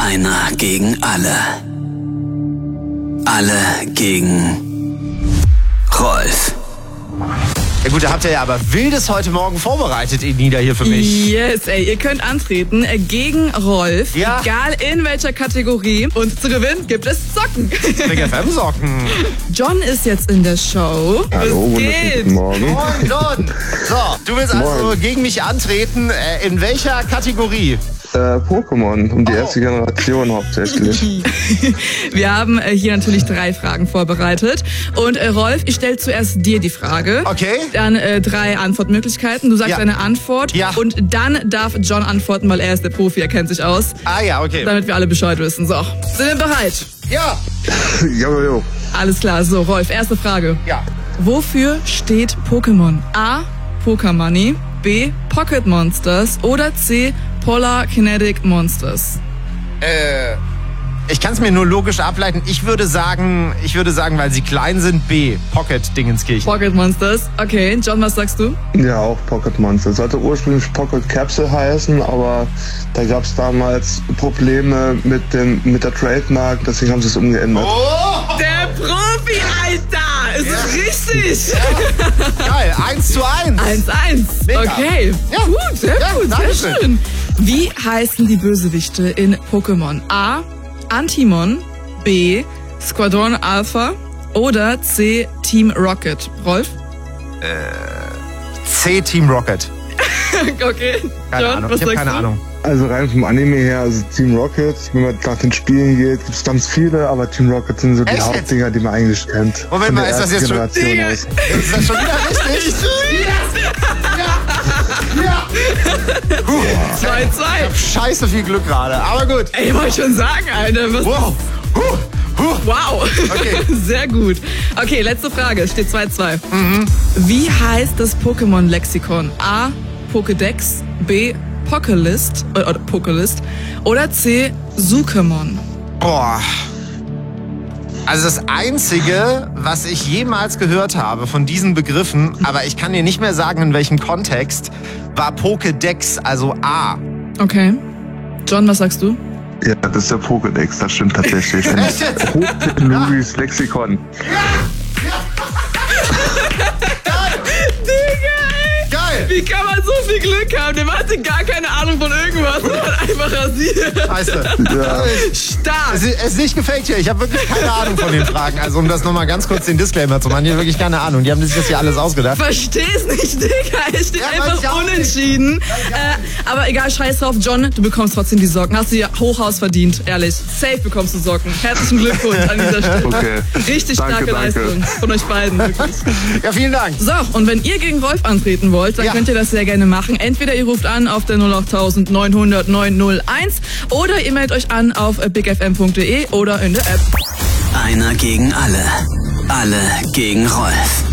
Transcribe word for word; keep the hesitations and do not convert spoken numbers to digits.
Einer gegen alle. Alle gegen Rolf. Ja gut, da habt ihr ja aber Wildes heute Morgen vorbereitet, ihr Nieder hier für mich. Yes, ey, ihr könnt antreten äh, gegen Rolf, Ja. egal in welcher Kategorie. Und zu gewinnen gibt es Socken. Big F M-Socken. John ist jetzt in der Show. Hallo, Was wunderschönen geht? guten Morgen. Moin, John. So, du willst also Moin. gegen mich antreten. Äh, in welcher Kategorie? Äh, Pokémon, um die Oh. erste Generation hauptsächlich. Wir haben äh, hier natürlich drei Fragen vorbereitet. Und äh, Rolf, ich stelle zuerst dir die Frage. Okay. Dann äh, drei Antwortmöglichkeiten. Du sagst Ja. deine Antwort. Ja. Und dann darf John antworten, weil er ist der Profi, er kennt sich aus. Ah ja, okay. Damit wir alle Bescheid wissen. So, sind wir bereit? Ja. jo, jo. Alles klar. So, Rolf, erste Frage. Ja. Wofür steht Pokémon? A. Pokémoney, B. Pocket Monsters oder C. Polar Kinetic Monsters? Äh, ich kann es mir nur logisch ableiten. Ich würde sagen, ich würde sagen, weil sie klein sind, B. Pocket Dingenskirchen. Pocket Monsters. Okay, John, was sagst du? Ja, auch Pocket Monster. Sollte ursprünglich Pocket Capsule heißen, aber da gab es damals Probleme mit, dem, mit der Trademark, deswegen haben sie es umgeändert. Oh! Der Profi, Alter! Es Ja. ist richtig! Geil, eins zu eins. eins eins. Mega. Okay. Ja. Gut, sehr Ja, gut, danke sehr schön. schön. Wie heißen die Bösewichte in Pokémon? A. Antimon, B. Squadron Alpha oder C. Team Rocket? Rolf? C Team Rocket. Okay. Keine John, Ahnung. was Ich habe sagst keine du? Ahnung. Also rein vom Anime her, also Team Rocket, wenn man nach den Spielen geht, gibt es ganz viele, aber Team Rocket sind so die Echt? Hauptdinger, die man eigentlich kennt. Moment Von mal, der ist das ersten jetzt schon- Generation Digga. aus. Ist das schon wieder richtig? zwei zwei. Scheiße viel Glück gerade, aber gut. Ey, wollte ich schon sagen, Alter. Was Wow. Huh. Huh. Wow. Okay. Sehr gut. Okay, letzte Frage. Es steht zwei zwei. Wie heißt das Pokémon-Lexikon? A. Pokédex, B. Pokélist, äh, oder Pokélist oder C. Sukemon? Boah. Also das Einzige, was ich jemals gehört habe von diesen Begriffen, aber ich kann dir nicht mehr sagen, in welchem Kontext, war Pokédex, also A. Okay. John, was sagst du? Ja, das ist der Pokédex, das stimmt tatsächlich. Ein Echt jetzt? hochtechnologisches Lexikon. Digga, ey! Geil! Wie kann man so viel Glück haben? Der hatte gar keine Ahnung von irgendwas und hat einfach rasiert. Scheiße. Ja. Stark! Es ist, es ist nicht gefaked hier. Ich habe wirklich keine Ahnung von den Fragen. Also um das nochmal ganz kurz den Disclaimer zu machen, ich habe wirklich keine Ahnung. Die haben sich das hier alles ausgedacht. Versteh's nicht, Digga. Es steht Ja, weiß einfach ich auch nicht. unentschieden. Äh, aber egal, scheiß drauf, John, du bekommst trotzdem die Socken. Hast du dir Hochhaus verdient, ehrlich. Safe bekommst du Socken. Herzlichen Glückwunsch an dieser Stelle. Okay. Richtig Danke, starke danke. Leistung von euch beiden, wirklich. Ja, vielen Dank. So, und wenn ihr gegen Rolf antreten wollt, dann Ja. könnt ihr das sehr gerne machen. Entweder ihr ruft an auf der null acht neun null null neun null eins oder ihr meldet euch an auf big f m punkt d e oder in der App. Einer gegen alle. Alle gegen Rolf.